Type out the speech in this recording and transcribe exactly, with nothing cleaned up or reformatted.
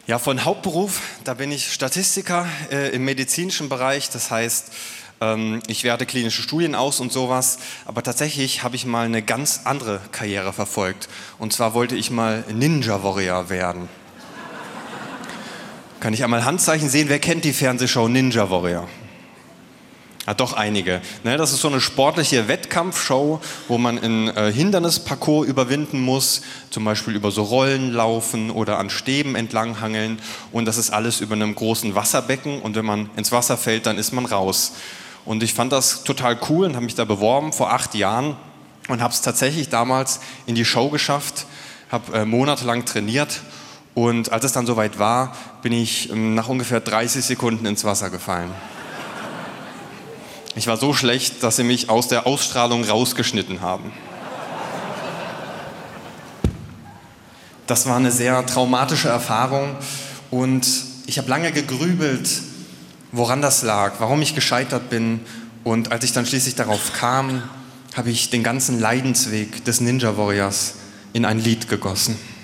Ja, von Hauptberuf, da bin ich Statistiker äh, im medizinischen Bereich. Das heißt, ähm, ich werte klinische Studien aus und sowas. Aber tatsächlich habe ich mal eine ganz andere Karriere verfolgt. Und zwar wollte ich mal Ninja Warrior werden. Kann ich einmal Handzeichen sehen? Wer kennt die Fernsehshow Ninja Warrior? Ja, doch einige. Ne, das ist so eine sportliche Wettkampfshow, wo man in äh, Hindernisparcours überwinden muss, zum Beispiel über so Rollen laufen oder an Stäben entlanghangeln. Und das ist alles über einem großen Wasserbecken. Und wenn man ins Wasser fällt, dann ist man raus. Und ich fand das total cool und habe mich da beworben vor acht Jahren und habe es tatsächlich damals in die Show geschafft, habe äh, monatelang trainiert. Und als es dann soweit war, bin ich ähm, nach ungefähr dreißig Sekunden ins Wasser gefallen. Ich war so schlecht, dass sie mich aus der Ausstrahlung rausgeschnitten haben. Das war eine sehr traumatische Erfahrung und ich habe lange gegrübelt, woran das lag, warum ich gescheitert bin. Und als ich dann schließlich darauf kam, habe ich den ganzen Leidensweg des Ninja Warriors in ein Lied gegossen.